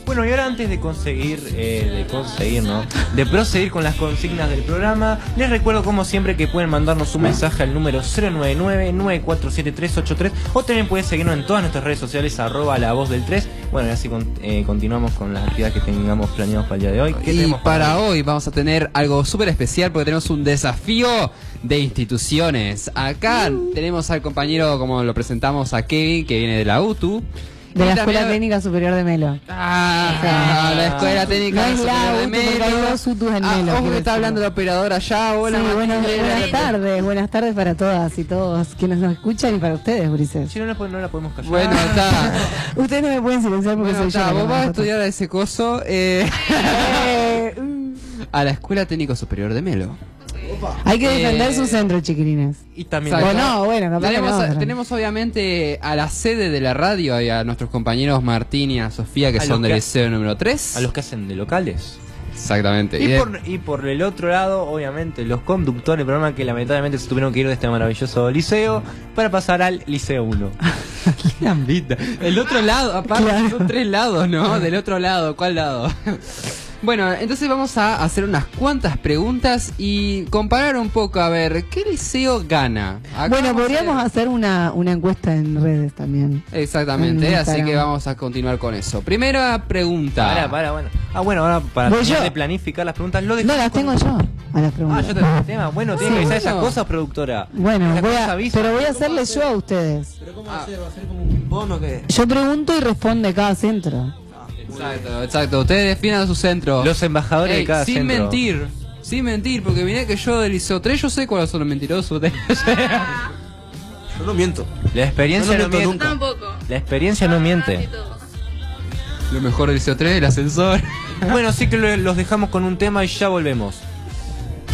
Bueno, y ahora antes de ¿no? De proseguir con las consignas del programa, les recuerdo como siempre que pueden mandarnos un mensaje al número 099-947383 o también pueden seguirnos en todas nuestras redes sociales @lavoz del3. Bueno, y así continuamos con las actividades que tengamos planeadas para el día de hoy. Y para hoy vamos a tener algo súper especial porque tenemos un desafío de instituciones. Acá tenemos al compañero, como lo presentamos, a Kevin, que viene de la UTU. De la Escuela Técnica Superior de Melo. La Escuela Técnica Superior de Melo. Hay dos UTUs en Melo. Ojo que está hablando el operador allá. Hola, sí, buenas tardes para todas y todos quienes nos escuchan y para ustedes, Brices. Si no la podemos callar. Bueno, está. Ustedes no me pueden silenciar porque soy yo. Vos vas a estudiar a ese coso a la Escuela Técnica Superior de Melo. Hay que defender su centro, chiquilines. Y también tenemos obviamente a la sede de la radio y a nuestros compañeros Martín y a Sofía, que son del liceo número 3. A los que hacen de locales. Exactamente. Y por el otro lado, obviamente, los conductores del programa que lamentablemente se tuvieron que ir de este maravilloso liceo para pasar al liceo 1. ¿Qué ambita? El otro lado, aparte son 3 lados, ¿no? Del otro lado, ¿cuál lado? Bueno, entonces vamos a hacer unas cuantas preguntas y comparar un poco, a ver, ¿qué liceo gana? Bueno, podríamos hacer una encuesta en redes también. Exactamente, así que vamos a continuar con eso. Primera pregunta. Bueno, ahora para terminar de planificar las preguntas, no, las tengo yo. A las preguntas. Yo tengo el tema. Bueno, tiene que avisar esas cosas, productora. Bueno, pero voy a hacerles yo a ustedes. ¿Pero cómo va a ser? ¿Va a ser como un bono que? Yo pregunto y responde cada centro. Exacto. Ustedes definan su centro. Los embajadores de cada centro. Sin mentir, porque mirá que yo del liceo 3 yo sé cuáles son los mentirosos. Yo no miento. La experiencia no miente. Tampoco. La experiencia no miente. Lo mejor del liceo 3, el ascensor. Bueno, sí que los dejamos con un tema y ya volvemos.